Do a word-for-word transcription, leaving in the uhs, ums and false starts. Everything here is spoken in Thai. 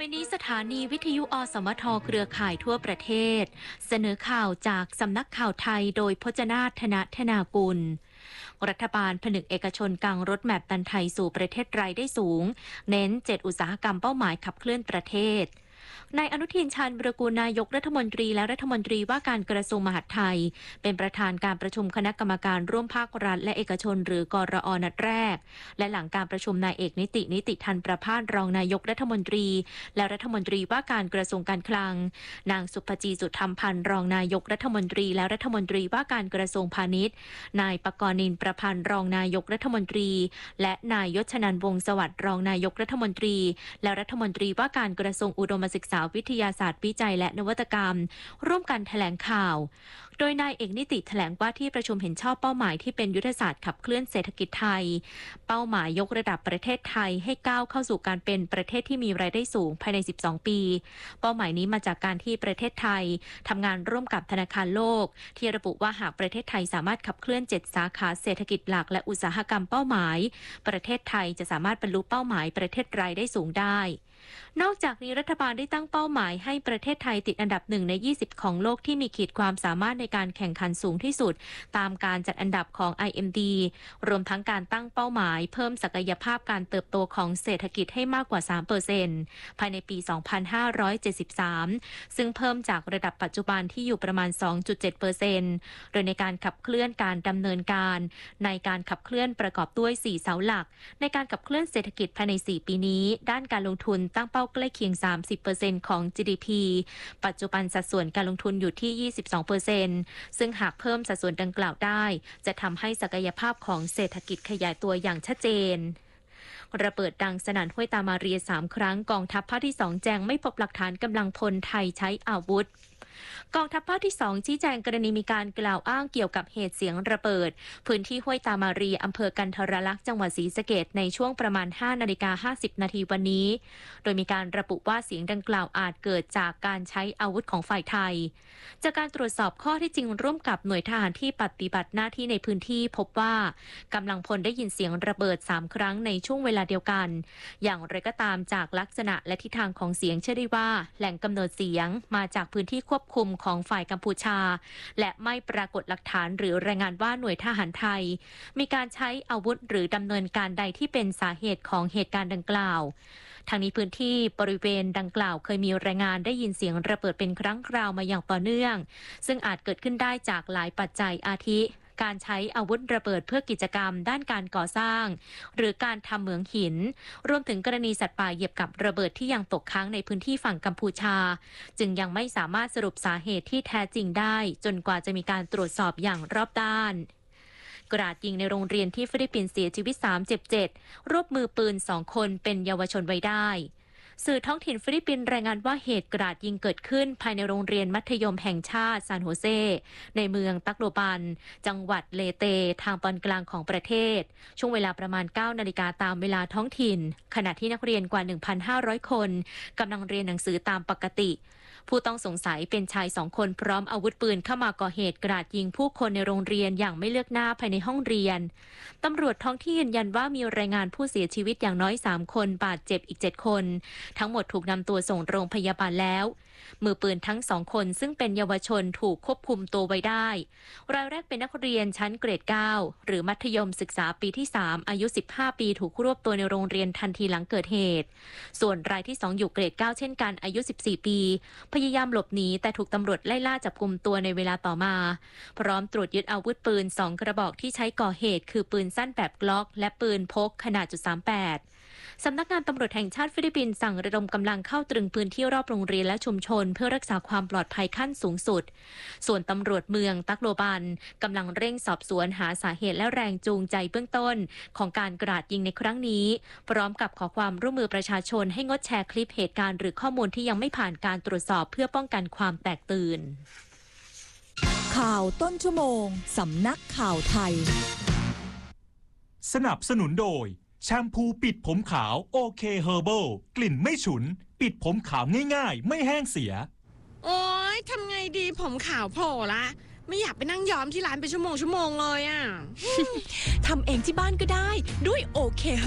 นี้สถานีวิทยุอสมทเครือข่ายทั่วประเทศเสนอข่าวจากสำนักข่าวไทยโดยพจนาถ ธนธนากุลรัฐบาลผนึกเอกชนกางรถแมพตันไทยสู่ประเทศรายได้สูงเน้นเจ็ดอุตสาหกรรมเป้าหมายขับเคลื่อนประเทศนายอนุทินชาญวิรากูลนายกรัฐมนตรีและรัฐมนตรีว่าการกระทรวงมหาดไทยเป็นประธานการประชุมคณะกรรมการร่วมภาครัฐและเอกชนหรือกรอนัดแรกและหลังการประชุมนายเอกนิตินิติทันประภาสรองนายกรัฐมนตรีและรัฐมนตรีว่าการกระทรวงการคลังนางสุภจีสุธรรมพันธ์รองนายกรัฐมนตรีและรัฐมนตรีว่าการกระทรวงพาณิชย์นายปกรณ์นินประพันธ์รองนายกรัฐมนตรีและนายยศนันท์วงศ์สวัสดิ์รองนายกรัฐมนตรีและรัฐมนตรีว่าการกระทรวงอุดมศึกษาวิทยาศาสตร์วิจัยและนวัตกรรมร่วมกันแถลงข่าวโดยนายเอกนิติแถลงว่าที่ประชุมเห็นชอบเป้าหมายที่เป็นยุทธศาสตร์ขับเคลื่อนเศรษฐกิจไทยเป้าหมายยกระดับประเทศไทยให้ก้าวเข้าสู่การเป็นประเทศที่มีรายได้สูงภายในสิบสองปีเป้าหมายนี้มาจากการที่ประเทศไทยทำงานร่วมกับธนาคารโลกที่ระบุว่าหากประเทศไทยสามารถขับเคลื่อนเจ็ดสาขาเศรษฐกิจหลักและอุตสาหกรรมเป้าหมายประเทศไทยจะสามารถบรรลุเป้าหมายประเทศรายได้สูงได้นอกจากนี้รัฐบาลได้ตั้งเป้าหมายให้ประเทศไทยติดอันดับหนึ่งในยี่สิบของโลกที่มีขีดความสามารถในการแข่งขันสูงที่สุดตามการจัดอันดับของ ไอ เอ็ม ดี รวมทั้งการตั้งเป้าหมายเพิ่มศักยภาพการเติบโตของเศรษฐกิจให้มากกว่า สามเปอร์เซ็นต์ ภายในปี สองพันห้าร้อยเจ็ดสิบสาม ซึ่งเพิ่มจากระดับปัจจุบันที่อยู่ประมาณ สองจุดเจ็ดเปอร์เซ็นต์ โดยในการขับเคลื่อนการดำเนินการในการขับเคลื่อนประกอบด้วยสี่เสาหลักในการขับเคลื่อนเศรษฐกิจภายในสี่ปีนี้ด้านการลงทุนตั้งเป้าใกล้เคียง สามสิบเปอร์เซ็นต์ ของ จี ดี พี ปัจจุบันสัดส่วนการลงทุนอยู่ที่ ยี่สิบสองเปอร์เซ็นต์ ซึ่งหากเพิ่มสัดส่วนดังกล่าวได้จะทำให้ศักยภาพของเศรษฐกิจขยายตัวอย่างชัดเจนระเบิดดังสนั่นห้วยตามาเรียสามครั้งกองทัพภาคที่สองแจ้งไม่พบหลักฐานกำลังพลไทยใช้อาวุธกองทัพภาคที่สองชี้แจงกรณีมีการกล่าวอ้างเกี่ยวกับเหตุเสียงระเบิดพื้นที่ห้วยตามารีอำเภอกันทรลักษณ์จังหวัดศรีสะเกษในช่วงประมาณ ห้านาฬิกาห้าสิบนาทีวันนี้โดยมีการระบุว่าเสียงดังกล่าวอาจเกิดจากการใช้อาวุธของฝ่ายไทยจากการตรวจสอบข้อที่จริงร่วมกับหน่วยทหารที่ปฏิบัติหน้าที่ในพื้นที่พบว่ากำลังพลได้ยินเสียงระเบิดสามครั้งในช่วงเวลาเดียวกันอย่างไรก็ตามจากลักษณะและทิศทางของเสียงเชื่อได้ว่าแหล่งกำเนิดเสียงมาจากพื้นที่ควบคุมของฝ่ายกัมพูชาและไม่ปรากฏหลักฐานหรือรายงานว่าหน่วยทหารไทยมีการใช้อาวุธหรือดำเนินการใดที่เป็นสาเหตุของเหตุการณ์ดังกล่าวทางนี้พื้นที่บริเวณดังกล่าวเคยมีรายงานได้ยินเสียงระเบิดเป็นครั้งคราวมาอย่างต่อเนื่องซึ่งอาจเกิดขึ้นได้จากหลายปัจจัยอาทิการใช้อาวุธระเบิดเพื่อกิจกรรมด้านการก่อสร้างหรือการทำเหมืองหินรวมถึงกรณีสัตว์ป่าเหยียบกับระเบิดที่ยังตกค้างในพื้นที่ฝั่งกัมพูชาจึงยังไม่สามารถสรุปสาเหตุที่แท้จริงได้จนกว่าจะมีการตรวจสอบอย่างรอบด้านกราดยิงในโรงเรียนที่ฟิลิปปินส์เสียชีวิตสามเจ็บเจ็ดรวบมือปืนสองคนเป็นเยาวชนไว้ได้สื่อท้องถิ่นฟิลิปปินส์รายงานว่าเหตุกราดยิงเกิดขึ้นภายในโรงเรียนมัธยมแห่งชาติซานโฮเซในเมืองตักโลบันจังหวัดเลเตทางตอนกลางของประเทศช่วงเวลาประมาณ เก้านาฬิกาตามเวลาท้องถิ่นขณะที่นักเรียนกว่า หนึ่งพันห้าร้อย คนกำลังเรียนหนังสือตามปกติผู้ต้องสงสัยเป็นชายสองคนพร้อมอาวุธปืนเข้ามาก่อเหตุกราดยิงผู้คนในโรงเรียนอย่างไม่เลือกหน้าภายในห้องเรียนตำรวจท้องที่ยืนยันว่ามีรายงานผู้เสียชีวิตอย่างน้อยสามคนบาดเจ็บอีกเจ็ดคนทั้งหมดถูกนำตัวส่งโรงพยาบาลแล้วมือปืนทั้งสองคนซึ่งเป็นเยาวชนถูกควบคุมตัวไว้ได้รายแรกเป็นนักเรียนชั้นเกรดเก้าหรือมัธยมศึกษาปีที่สามอายุสิบห้าปีถูกรวบตัวในโรงเรียนทันทีหลังเกิดเหตุส่วนรายที่สองอยู่เกรดเก้าเช่นกันอายุสิบสี่ปีพยายามหลบหนีแต่ถูกตำรวจไล่ล่าจับกุมตัวในเวลาต่อมาพร้อมตรวจยึดอาวุธปืนสองกระบอกที่ใช้ก่อเหตุคือปืนสั้นแบบกล็อกและปืนพกขนาดจุดสามแปดสำนักงานตำรวจแห่งชาติฟิลิปปินส์สั่งระดมกำลังเข้าตรึงพื้นที่รอบโรงเรียนและชุมชนเพื่อรักษาความปลอดภัยขั้นสูงสุดส่วนตำรวจเมืองตักโลบันกำลังเร่งสอบสวนหาสาเหตุและแรงจูงใจเบื้องต้นของการกราดยิงในครั้งนี้พร้อมกับขอความร่วมมือประชาชนให้งดแชร์คลิปเหตุการณ์หรือข้อมูลที่ยังไม่ผ่านการตรวจสอบเพื่อป้องกันความแตกตื่นข่าวต้นชั่วโมงสำนักข่าวไทยสนับสนุนโดยแชมพูปิดผมขาวโอเคเฮอร์เบิลกลิ่นไม่ฉุนปิดผมขาวง่ายๆไม่แห้งเสียโอ๊ยทำไงดีผมขาวโผล่ละไม่อยากไปนั่งย้อมที่ร้านเป็นชั่วโมงชั่วโมงเลยอ่ะทำเองที่บ้านก็ได้ด้วยโอเค